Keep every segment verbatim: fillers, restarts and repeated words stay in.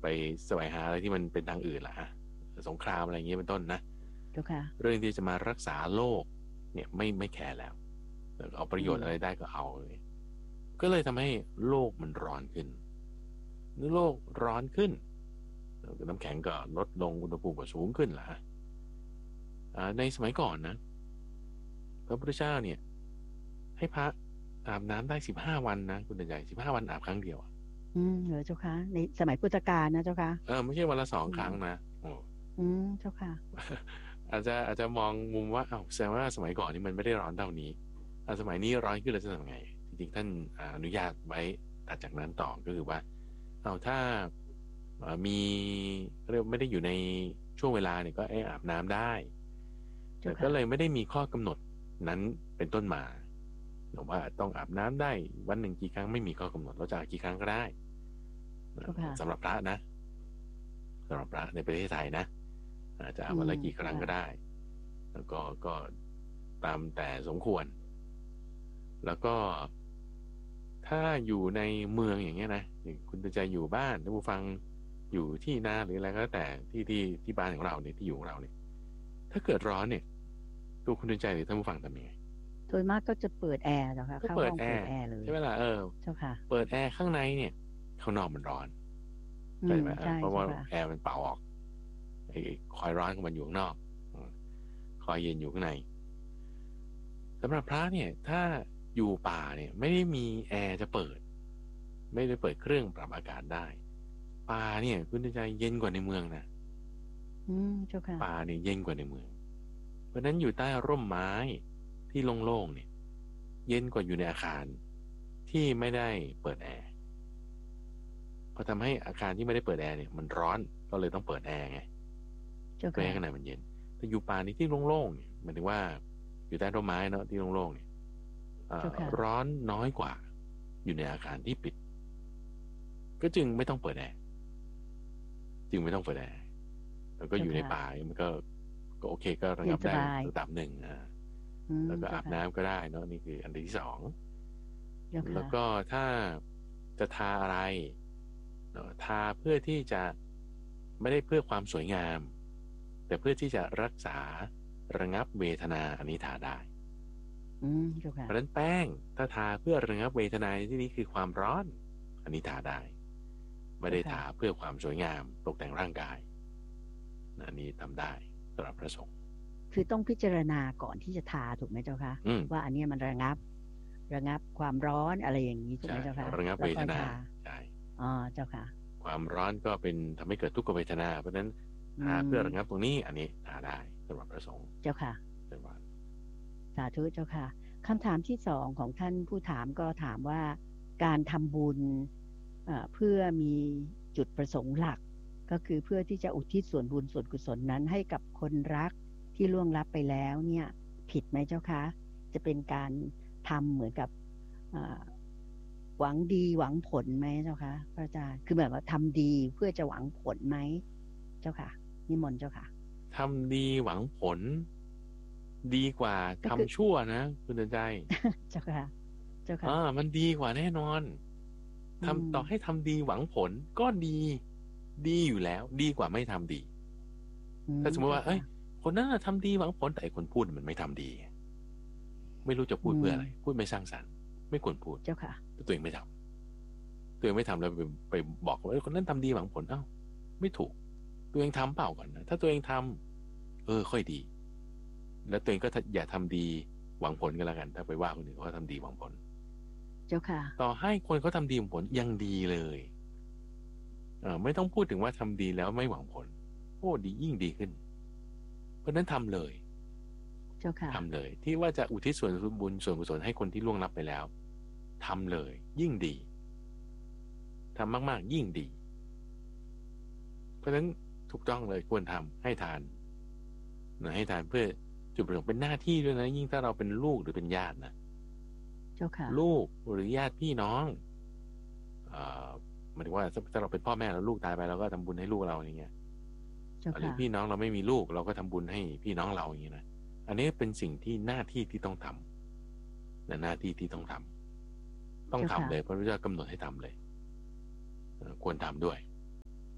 ไปแสวงหาอะไรที่มันเป็นทางอื่นล่ะสงครามอะไรอย่างเงี้ยเป็นต้นนะเจ้าค่ะเรื่องที่จะมารักษาโลกเนี่ยไม่ไม่แคร์แล้วเอาประโยชน์อะไรได้ก็เอาเลยก็เลยทำให้โลกมันร้อนขึ้นเมื่อโลกร้อนขึ้นน้ำแข็งก็ลดลงอุณหภูมิก็สูงขึ้นล่ะในสมัยก่อนนะพระพุทธเจ้าเนี่ยให้พระอาบน้ำได้สิบห้าวันนะคุณใหญ่สิบห้าวันอาบครั้งเดียวอืมเหรอเจ้าค่ะในสมัยพุทธกาลนะเจ้าค่ะเออไม่ใช่วันละสองอืมครั้งนะโอ้อืมเจ้าค่ะอาจจะอาจจะมองมุมว่าอ้าวแสดงว่าสมัยก่อนนี่มันไม่ได้ร้อนเท่านี้สมัยนี้ร้อนขึ้นแล้วจะทำไงจริงๆท่านอนุญาตไว้ถัดจากนั้นต่อก็คือว่าเอาถ้ามีเรียกไม่ได้อยู่ในช่วงเวลาเนี่ยก็อาบน้ำได้แต่เจ้าค่ะก็เลยไม่ได้มีข้อกำหนดนั้นเป็นต้นมาหรือว่าต้องอาบน้ำได้วันหนึ่งกี่ครั้งไม่มีข้อกำหนดเราจะอาบกี่ครั้งก็ได้เจ้าค่ะสำหรับพระนะสำหรับพระในประเทศไทยนะอาจจะอาบอืมวันละกี่คเจ้าค่ะรั้งก็ได้แล้วก็ก็ตามแต่สมควรแล้วก็ถ้าอยู่ในเมืองอย่างเงี้ยนะคุณจะอยู่บ้านท่านผู้ฟังอยู่ที่นาหรืออะไรก็แล้วแต่ที่ที่ที่บ้านของเราเนี่ยที่อยู่ของเราเนี่ยถ้าเกิดร้อนเนี่ยตัวคุณใจหรือท่านผู้ฟังทำยังไงโดยมากก็จะเปิดแอร์เจ้าค่ะก็เข้าห้องเปิดเปิดแอร์แอร์เลยใช่ไหมล่ะเออเจ้าค่ะเปิดแอร์ข้างในเนี่ยข้างนอกมันร้อนอืมใช่ไหมใช่เพราะว่าเจ้าค่ะแอร์มันเป่าออกไอ้คอยร้อนของมันอยู่ข้างนอกคอยเย็นอยู่ข้างในสำหรับพระเนี่ยถ้าอยู่ป่าเนี่ยไม่ได้มีแอร์จะเปิดไม่ได้เปิดเครื่องปรับอากาศได้ป่าเนี่ยคุณใจเย็นกว่าในเมืองนะอืมเจ้าค่ะป่าเนี่ยเย็นกว่าในเมืองเพราะนั้นอยู่ใต้ร่มไม้ที่โล่งๆเนี่ยเย็นกว่าอยู่ในอาคารที่ไม่ได้เปิดแอร์พอทำให้อาคารที่ไม่ได้เปิดแอร์เนี่ยมันร้อนก็เลยต้องเปิดแอร์ไงเจ้าค่ะเพื่อให้ข้างในมันเย็นแต่อยู่ป่านี้ที่โล่งๆเนี่ยหมายถึงว่าอยู่ใต้ร่มไม้เนาะที่โล่งๆเนี่ยเจ้าค่ะร้อนน้อยกว่าอยู่ในอาคารที่ปิดก็จึงไม่ต้องเปิดแอร์จึงไม่ต้องเปิดแอร์แล้วก็เจ้าค่ะอยู่ในป่ามันก็ก็โอเคก็ระเย็งับได้นสบายระดับหนึ่งอ่าอืมแล้วก็อาบเจ้าค่ะน้ำก็ได้เนาะนี่คืออันที่สองเจ้าค่ะแล้วก็ถ้าจะทาอะไรเนาะทาเพื่อที่จะไม่ได้เพื่อความสวยงามแต่เพื่อที่จะรักษาระงับเวทนาอันนี้ทาได้อืมเจ้าค่ะเพราะฉะนั้นแป้งถ้าทาเพื่อระงับเวทนาในที่นี้คือความร้อนอันนี้ทาได้ไม่เจ้าค่ะได้ทาเพื่อความสวยงามตกแต่งร่างกายอันนี้ทำได้สำหรับพระสงฆ์คือต้องพิจารณาก่อนที่จะทาถูกไหมเจ้าคะอืมว่าอันเนี้ยมันระงับระงับความร้อนอะไรอย่างนี้ถูกไหมใช่เจ้าคะระงับแล้วเวทนาค่อยทาใช่อ๋อเจ้าค่ะความร้อนก็เป็นทำให้เกิดทุกขเวทนาเพราะฉะนั้นอืทาเพื่อระงับมตรงนี้อันนี้ทาได้สำหรับพระสงฆ์เจ้าค่ะเป็นว่าสาธุเจ้าค่ะคำถามที่สองของท่านผู้ถามก็ถามว่าการทำบุญเอ่อเพื่อมีจุดประสงค์หลักก็คือเพื่อที่จะอุทิศส่วนบุญส่วนกุศลนั้นให้กับคนรักที่ล่วงลับไปแล้วเนี่ยผิดไหมเจ้าคะจะเป็นการทำเหมือนกับเอ่อหวังดีหวังผลไหมเจ้าคะพระอาจารย์คือแบบว่าทำดีเพื่อจะหวังผลไหมเจ้าค่ะนิมนต์เจ้าค่ะทำดีหวังผลดีกว่าก็คือทำชั่วนะคุณเดินใจเจ้าค่ะเจ้าค่ะอ่ามันดีกว่าแน่นอนอืมทำต่อให้ทำดีหวังผลก็ดีดีอยู่แล้วดีกว่าไม่ทำดีอืมถ้าสมมติเจ้าค่ะว่าเอ้ยคนนั้นน่ะทำดีหวังผลแต่ไอ้คนพูดมันไม่ทำดีไม่รู้จะพูอืมดเพื่ออะไรพูดไม่สร้างสรรค์ไม่ควรพูดเจ้าค่ะแต่ตัวเองไม่ทำตัวเองไม่ทำแล้วไปไปบอกว่าเอ้ยคนนั้นทำดีหวังผลเอ้าไม่ถูกตัวเองทำเปล่าก่อนนะถ้าตัวเองทำเออค่อยดีแล้วตัวเองก็อย่าทำดีหวังผลกันแล้วกันถ้าไปว่าคนอื่นเขาทำดีหวังผลเจ้าค่ะต่อให้คนเขาทำดีหวังผลยังดีเลยเออไม่ต้องพูดถึงว่าทำดีแล้วไม่หวังผลโอ้ดียิ่งดีขึ้นเพราะฉะนั้นทำเลยเจ้าค่ะทำเลยที่ว่าจะอุทิศส่วนบุญส่วนกุศลให้คนที่ล่วงลับไปแล้วทำเลยยิ่งดีทำมากๆยิ่งดีเพราะฉะนั้นถูกต้องเลยควรทำให้ทานนะให้ทานเพื่อจุดประสงค์เป็นหน้าที่ด้วยนะยิ่งถ้าเราเป็นลูกหรือเป็นญาตินะเจ้าค่ะลูกหรือญาติพี่น้องเอ่อหมายถึงว่าถ้าเราเป็นพ่อแม่แล้วลูกตายไปเราก็ทำบุญให้ลูกเราอย่างเงี้ยเจ้าค่ะหรือพี่น้องเราไม่มีลูกเราก็ทำบุญให้พี่น้องเราอย่างเงี้ยนะอันนี้เป็นสิ่งที่หน้าที่ที่ต้องทำนะหน้าที่ที่ต้องทำต้องเจ้าค่ะทำเลยพระพุทธเจ้ากำหนดให้ทำเลยควรทำด้วย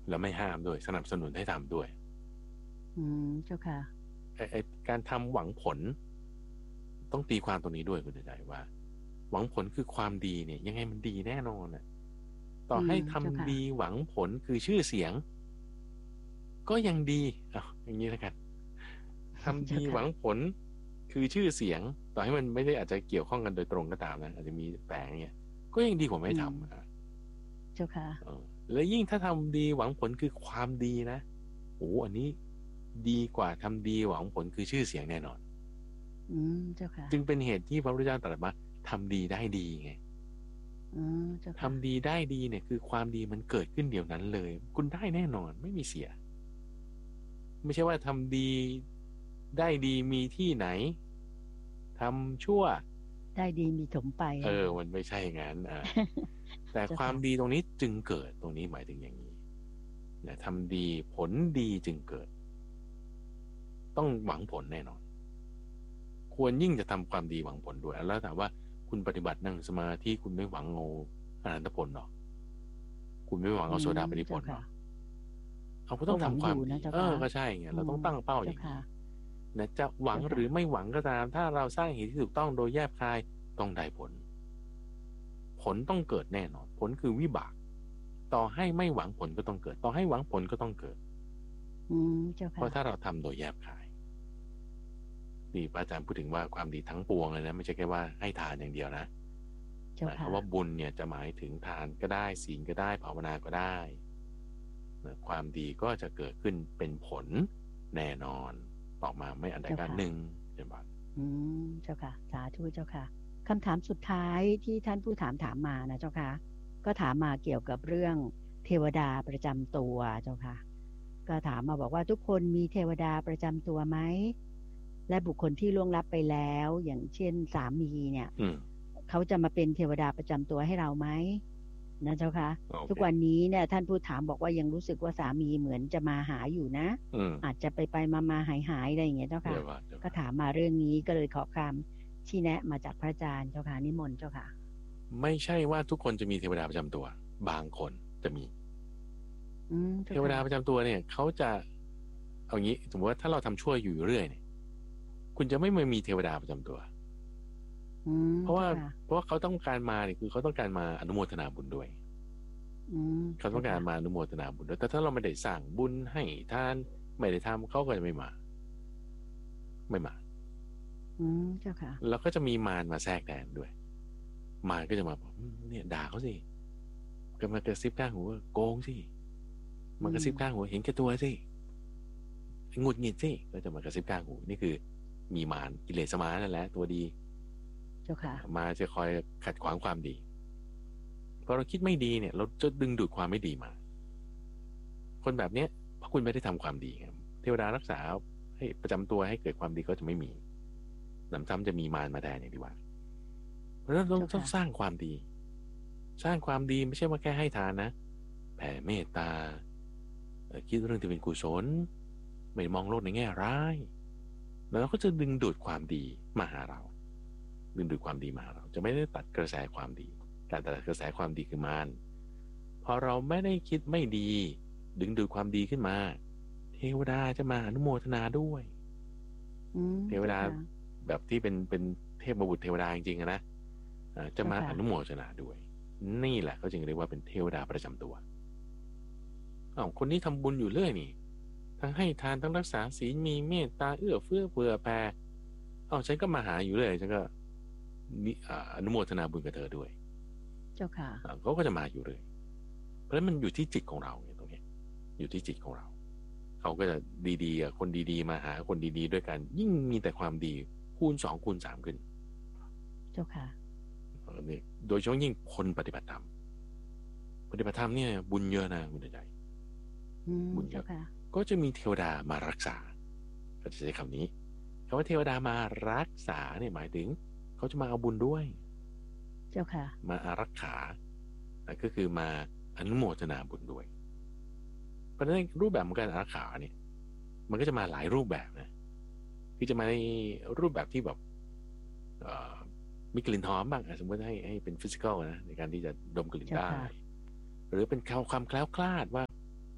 แล้วไม่ห้ามด้วยสนับสนุนให้ทำด้วยอืมเจ้าค่ะไอ้ไอ้การทำหวังผลต้องตีความตรงนี้ด้วยคุณใจว่า หวังผลคือความดีเนี่ยยังไงมันดีแน่นอนน่ะต่ออืมให้เจ้าทำค่ะดีหวังผลคือชื่อเสียงก็ยังดีอ้าวอย่างนี้แล้วกันทำดีเจ้าค่ะหวังผลคือชื่อเสียงต่อให้มันไม่ได้อาจจะเกี่ยวข้องกันโดยตรงก็ตามนะอาจจะมีแฝงเนี่ยก็ยังดีกว่าไม่อืมทำอ่ะเจ้าค่ะเออแล้วยิ่งถ้าทำดีหวังผลคือความดีนะโอ้อันนี้ดีกว่าทำดีหวังผลคือชื่อเสียงแน่นอนอืมเจ้าค่ะจึงเป็นเหตุที่พระพุทธเจ้าตรัสมาทำดีได้ดีไงอืมเจ้าค่ะทำดีได้ดีเนี่ยคือความดีมันเกิดขึ้นเดี๋ยวนั้นเลยคุณได้แน่นอนไม่มีเสียไม่ใช่ว่าทำดีได้ดีมีที่ไหนทำชั่วได้ดีมีถมไปเออมันไม่ใช่งั้นอ่าแต่เจ้าความค่ะดีตรงนี้จึงเกิดตรงนี้หมายถึงอย่างนี้นะทำดีผลดีจึงเกิดต้องหวังผลแน่นอนควรยิ่งจะทำความดีหวังผลด้วยแล้วถามว่าคุณปฏิบัตินั่งสมาธิคุณไม่หวังเอาอรหันตผลหรอกคุณไม่หวังอืเอาโสมดาปัตติผเจ้าค่ะลหรอกเอาก็ก็ต้องหวังอทำความดียู่นะเจ้าเออค่ะก็ใช่ไงอืมเราต้องตั้งเป้าอเจ้าค่ะย่างนี้นะจะหวังเจ้าค่ะหรือไม่หวังก็ตามถ้าเราสร้างเหตุที่ถูกต้องโดยแยบคายต้องได้ผลผลต้องเกิดแน่นอนผลคือวิบากต่อให้ไม่หวังผลก็ต้องเกิดต่อให้หวังผลก็ต้องเกิดอืมเจ้าเพค่ะราะถ้าเราทำโดยแยบคายนี่พระอาจารย์พูดถึงว่าความดีทั้งปวงเลยนะไม่ใช่แค่ว่าให้ทานอย่างเดียวนะเจ้าค่ะหมายความว่าบุญเนี่ยจะหมายถึงทานก็ได้ศีลก็ได้ภาวนาก็ได้นะความดีก็จะเกิดขึ้นเป็นผลแน่นอนออกมาไม่อันใดเจ้าค่ะการหนึ่งเช่นบัดอืมเจ้าค่ะสาธุเจ้าค่ะคำถามสุดท้ายที่ท่านผู้ถามถามมานะเจ้าค่ะก็ถามมาเกี่ยวกับเรื่องเทวดาประจำตัวเจ้าค่ะก็ถามมาบอกว่าทุกคนมีเทวดาประจำตัวไหมและบุคคลที่ล่วงลับไปแล้วอย่างเช่นสามีเนี่ยอืมเขาจะมาเป็นเทวดาประจำตัวให้เราไหมนะเจ้าค่ะโอเคทุกวันนี้เนี่ยท่านผู้ถามบอกว่ายังรู้สึกว่าสามีเหมือนจะมาหาอยู่นะอืมอาจจะไปไปมามาหายหายอะไรอย่างเงี้ยเจ้าค่ะเดี๋ยวว่าเดี๋ยวก็ว่าถามมาเรื่องนี้ก็เลยขอคำชี้แนะมาจากพระอาจารย์เจ้าค่ะนิมนต์เจ้าค่ะไม่ใช่ว่าทุกคนจะมีเทวดาประจำตัวบางคนจะมีอืมเทเจ้าค่ะวดาประจำตัวเนี่ยเขาจะเอางี้สมมติว่าถ้าเราทำชั่วอยู่เรื่อยเนี่ยคุณจะไม่มามีเทวดาประจำตัวอืมเพราะว่าเจ้าค่ะเพราะว่าเขาต้องการมาเนี่ยคือเขาต้องการมาอนุโมทนาบุญด้วยอืมเขาต้อเจ้าค่ะงการมาอนุโมทนาบุญด้วยแต่ถ้าเราไม่ได้สร้างบุญให้ทานไม่ได้ทำเขาก็จะไม่มาไม่มาอืมเจ้าค่ะแล้วก็จะมีมารมาแทรกแทนด้วยมารก็จะมาบอกอืมเนี่ยด่าเขาสิก็มากระซิบข้างหูว่าโกงสิมากระซิบข้างหูเห็นแก่ตัวสิหงุดหงิดสิก็จะมากระซิบข้างหูนี่คือมีมารกิเลสมารนั่นแหละตัวดีเจ้าค่ะมาจะคอยขัดขวางความดีพอเราคิดไม่ดีเนี่ยเราจะดึงดูดความไม่ดีมาคนแบบเนี้ยเพราะคุณไม่ได้ทำความดีไงเทวดารักษาให้ประจำตัวให้เกิดความดีก็จะไม่มีหนำซ้ำจะมีมารมาแทนอย่างที่ว่าเพราะฉะนั้นต้องต้องสร้างความดี สร้างความดีไม่ใช่ว่าแค่ให้ทานนะแผ่เมตตาเอ่อคิดเรื่องที่เป็นกุศลไม่มองโลกในแง่ร้ายแล้วเราก็จะดึงดูดความดีมาหาเราดึงดูดความดีมาหาเราจะไม่ได้ตัดกระแสความดีการตัดกระแสความดีคือมารพอเราไม่ได้คิดไม่ดี ดึงดูดความดีขึ้นมาเทวดาจะมาอนุโมทนาด้วยอืมเทวดาเจ้าค่ะแบบที่เป็นเป็นเทพบุตรเทวดาจริงๆอะนะอ่าจะมาเจ้าค่ะอนุโมทนาด้วยนี่แหละเขาจึงเรียกว่าเป็นเทวดาประจำตัวอ้าวคนนี้ทำบุญอยู่เรื่อยนี่ทั้งให้ทานทั้งรักษาศีลมีเมตตาเอื้อเฟื้อเผื่อแผ่อ้าวฉันก็มาหาอยู่เรื่อยฉันก็มีอ่าอนุโมทนาบุญกับเธอด้วยเจ้าค่ะอ่าเขาก็จะมาอยู่เลยเพราะฉะนั้นมันอยู่ที่จิตของเราเนี่ยตรงนี้อยู่ที่จิตของเราเขาก็จะดีๆอ่ะคนดีๆมาหาคนดีๆด้วยกันยิ่งมีแต่ความดีคูณสองคูณสามขึ้นเจ้าค่ะเออนี่โดยเฉพาะยิ่งคนปฏิบัติธรรมปฏิบัติธรรมเนี่ยบุญเยอะนะคุณใจอืมบุญเยเจ้าอะค่ะก็จะมีเทวดามารักษาก็จะใช้คำนี้คำว่าเทวดามารักษาเนี่ยหมายถึงเขาจะมาเอาบุญด้วยเจ้าค่ะมาอารักขานะก็คือมาอนุโมทนาบุญด้วยเพราะฉะนั้นรูปแบบของการอารักขาเนี่ยมันก็จะมาหลายรูปแบบนะคือจะมาในรูปแบบที่แบบเอ่อมีกลิ่นหอมบ้างอ่ะสมมติให้ให้เป็นฟิสิกอลนะในการที่จะดมกลิ่นเจ้าได้ค่ะหรือเป็นความแคล้วคลาดว่า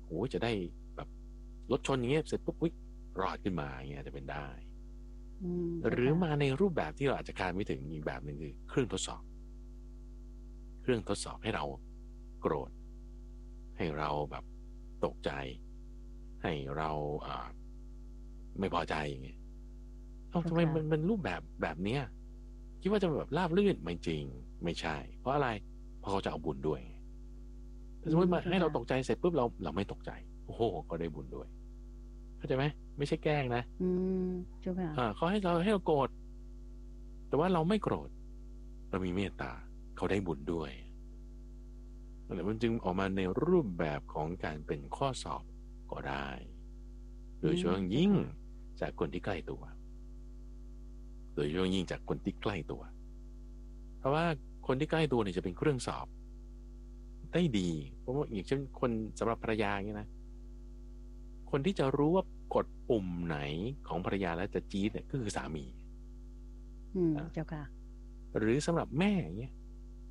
โอ้จะได้แบบรถชนอย่างเงี้ยเสร็จปุ๊บอุ๊ยรอดขึ้นมาอย่างเงี้ยจะเป็นได้หรือมาในรูปแบบที่เราอาจจะคาดไม่ถึงอีกแบบหนึ่งคือเครื่องทดสอบเครื่องทดสอบให้เราโกรธให้เราแบบตกใจให้เราอ่าไม่พอใจอย่างเงี้ยเอ้าทำไมมันเป็นรูปแบบแบบเนี้ยคิดว่าจะแบบราบรื่นไม่จริงไม่ใช่เพราะอะไรเพราะเขาจะเอาบุญด้วยถ้าสมมติมาให้เราตกใจเสร็จปุ๊บเราเราไม่ตกใจโอ้โหก็ได้บุญด้วยเข้าใจไหมไม่ใช่แกล้งนะอืมเจ้าค่ะอ่าเขาให้เราให้เราโกรธแต่ว่าเราไม่โกรธเรามีเมตตาเขาได้บุญด้วยนั่นแหละมันจึงออกมาในรูปแบบของการเป็นข้อสอบก็ได้โดยเฉพาะยิ่งจากคนที่ใกล้ตัวโดยเฉพาะยิ่งจากคนที่ใกล้ตัวเพราะว่าคนที่ใกล้ตัวเนี่ยจะเป็นเครื่องสอบได้ดีเพราะว่าอย่างเช่นคนสำหรับภรรยาอย่างนี้นะคนที่จะรู้ว่ากดปุ่มไหนของภรรยาแล้วจะจี๊ดเนี่ยก็คือสามีอืมเจ้าค่ะหรือสำหรับแม่อย่างเงี้ย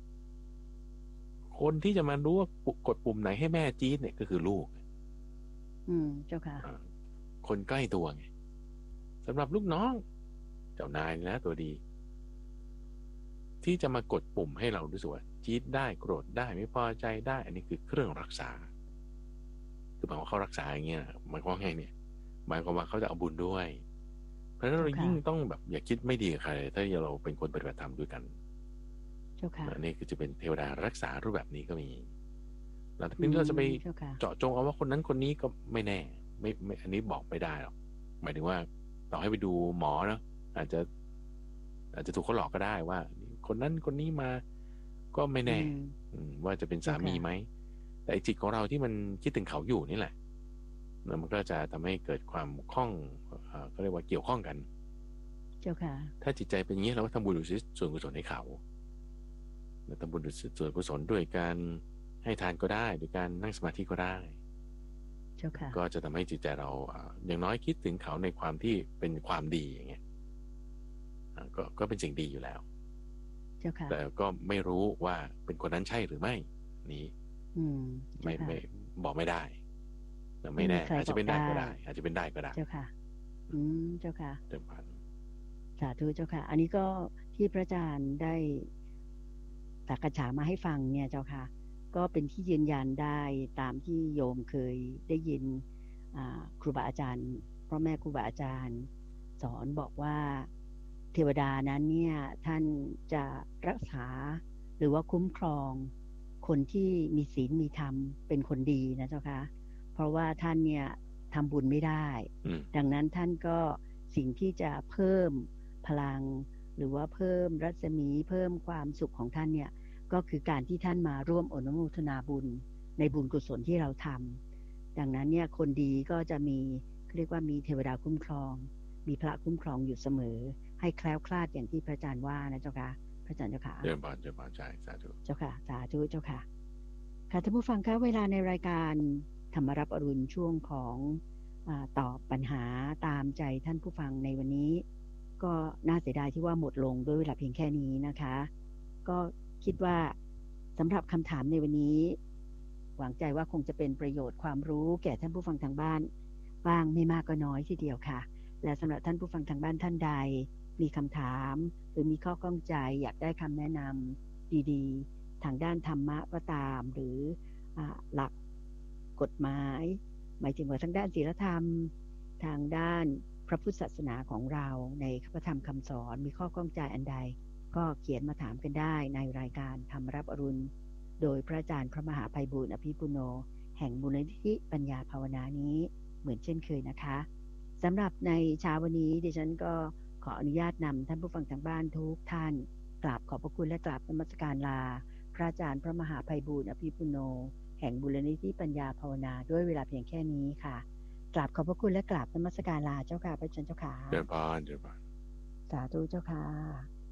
คนที่จะมารู้ว่ากดปุ่มไหนให้แม่จี๊ดเนี่ยก็คือลูกอืมเจ้าค่ะคนใกล้ตัวไงสำหรับลูกน้องเจ้านายนะตัวดีที่จะมากดปุ่มให้เรารู้สึกว่าจี๊ดได้โกรธได้ไม่พอใจได้อันนี้คือเครื่องรักษาคือหมายว่าเขารักษาอย่างเงี้ยหมายความว่าไงเนี่ยหมายความว่าเขาจะเอาบุญด้วยเพราะฉะนั้นเรายิ่งต้องแบบอย่าคิดไม่ดีกับใครถ้าเราเป็นคนปฏิบัติธรรมด้วยกันอันนี้คือจะเป็นเทวดารักษารูปแบบนี้ก็มีแต่ทีนี้เราจะไปเจาะจงเอาว่าคนนั้นคนนี้ก็ไม่แน่ไม่ไม่อันนี้บอกไม่ได้หรอกหมายถึงว่าต่อให้ไปดูหมอเนาะอาจจะอาจจะถูกเขาหลอกก็ได้ว่าคนนั้นคนนี้มาก็ไม่แน่ว่าจะเป็นสามีไหมแต่จิตของเราที่มันคิดถึงเขาอยู่นี่แหละแล้วมันก็จะทำให้เกิดความคล้องเขาเรียกว่าเกี่ยวข้องกันเจ้าค่ะถ้าจิตใจเป็นอย่างนี้เราก็ทำบุญอุทิศส่วนกุศลให้เขาทำบุญอุทิศส่วนกุศลด้วยการให้ทานก็ได้ด้วยการนั่งสมาธิก็ได้เจ้าค่ะก็จะทำให้จิตใจเราอย่างน้อยคิดถึงเขาในความที่เป็นความดีอย่างเงี้ยก็ก็เป็นสิ่งดีอยู่แล้วเจ้าค่ะแต่ก็ไม่รู้ว่าเป็นคนนั้นใช่หรือไม่นี้ไม่ไม่บอกไม่ได้แต่ไม่แน่อาจจะเป็นได้ก็ได้อาจจะเป็นได้ก็ได้เจ้าค่ะอืมเจ้าค่ะเดิมพันสาธุเจ้าค่ะอันนี้ก็ที่พระอาจารย์ได้สักษามาให้ฟังเนี่ยเจ้าค่ะก็เป็นที่ยืนยันได้ตามที่โยมเคยได้ยินครูบาอาจารย์พ่อแม่ครูบาอาจารย์สอนบอกว่าเทวดานั้นเนี่ยท่านจะรักษาหรือว่าคุ้มครองคนที่มีศีลมีธรรมเป็นคนดีนะเจ้าค่ะเพราะว่าท่านเนี่ยทำบุญไม่ได้ดังนั้นท่านก็สิ่งที่จะเพิ่มพลังหรือว่าเพิ่มรัศมีเพิ่มความสุขของท่านเนี่ยก็คือการที่ท่านมาร่วมอนุโมทนาบุญในบุญกุศลที่เราทำดังนั้นเนี่ยคนดีก็จะมีเรียกว่ามีเทวดาคุ้มครองมีพระคุ้มครองอยู่เสมอให้แคล้วคลาดอย่างที่พระอาจารย์ว่านะเจ้าค่ะพระอาจารย์เจ้าค่ะเดินบานเดินบานใจสาธุเจ้าค่ะสาธุเจ้าค่ะค่ะท่านผู้ฟังคะเวลาในรายการธรรมรับอรุณช่วงของตอบปัญหาตามใจท่านผู้ฟังในวันนี้ก็น่าเสียดายที่ว่าหมดลงด้วยเวลาเพียงแค่นี้นะคะก็คิดว่าสำหรับคำถามในวันนี้หวังใจว่าคงจะเป็นประโยชน์ความรู้แก่ท่านผู้ฟังทางบ้านบ้างไม่มากก็น้อยทีเดียวค่ะและสำหรับท่านผู้ฟังทางบ้านท่านใดมีคำถามหรือมีข้อข้องใจอยากได้คำแนะนำดีๆทางด้านธรรมะก็ตามหรือหลักกฎหมายหมายถึงว่าทางด้านศีลธรรมทางด้านพระพุทธศาสนาของเราในพระธรรมคำสอนมีข้อข้องใจอันใดก็เขียนมาถามกันได้ในรายการธรรมรับอรุณโดยพระอาจารย์พระมหาไพบูลย์อภิปุโนแห่งมูลนิธิปัญญาภาวนานี้เหมือนเช่นเคยนะคะสำหรับในเช้าวันนี้ดิฉันก็ขออนุญาตนำท่านผู้ฟังทางบ้านทุกท่านกราบขอบพระคุณและกราบนมัสการลาพระอาจารย์พระมหาไพบูลย์อภิปุโนแห่งมูลนิธิปัญญาภาวนาด้วยเวลาเพียงแค่นี้ค่ะกราบขอบพระคุณและกราบนมัสการลาเจ้าค่ะพระอาจารย์เจ้าค่ะเดินบานเดินบานสาธุเจ้าค่ะ